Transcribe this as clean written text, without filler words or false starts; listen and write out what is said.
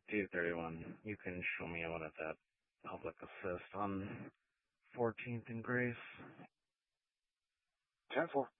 831. You can show me out at that public assist on 14th and Grace. 10-4.